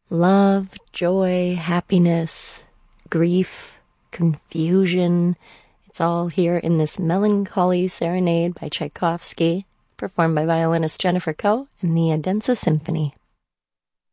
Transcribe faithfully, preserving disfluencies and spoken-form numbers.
Love, joy, happiness, grief, confusion. It's all here in this melancholy serenade by Tchaikovsky, performed by violinist Jennifer Koh in the Odense Symphony.